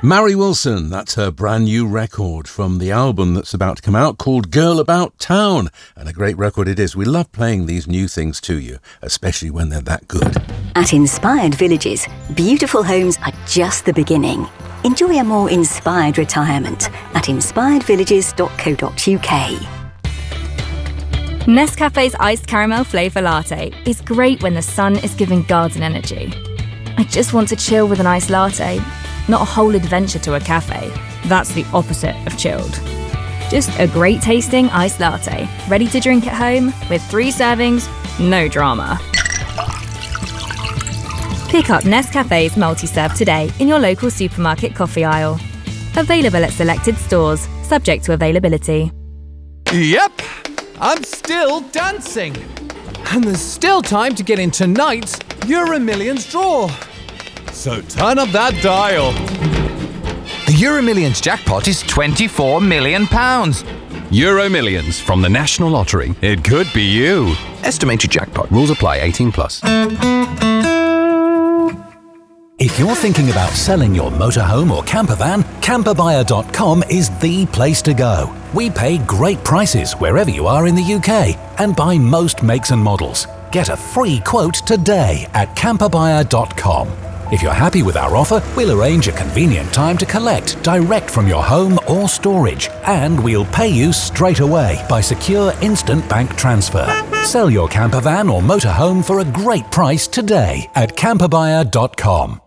Mary Wilson, that's her brand new record from the album that's about to come out called Girl About Town. And a great record it is. We love playing these new things to you, especially when they're that good. At Inspired Villages, beautiful homes are just the beginning. Enjoy a more inspired retirement at inspiredvillages.co.uk. Nescafe's iced caramel flavour latte is great when the sun is giving garden energy. I just want to chill with an iced latte, not a whole adventure to a cafe. That's the opposite of chilled. Just a great tasting iced latte, ready to drink at home with 3 servings, no drama. Pick up Nescafe's multi-serve today in your local supermarket coffee aisle. Available at selected stores, subject to availability. Yep, I'm still dancing. And there's still time to get in tonight's Euro Millions draw. So turn up that dial. The Euro Millions jackpot is £24 million. Euro Millions from the National Lottery. It could be you. Estimated jackpot. Rules apply. 18+. If you're thinking about selling your motorhome or camper van, camperbuyer.com is the place to go. We pay great prices wherever you are in the UK and buy most makes and models. Get a free quote today at camperbuyer.com. If you're happy with our offer, we'll arrange a convenient time to collect direct from your home or storage, and we'll pay you straight away by secure instant bank transfer. Sell your camper van or motorhome for a great price today at camperbuyer.com.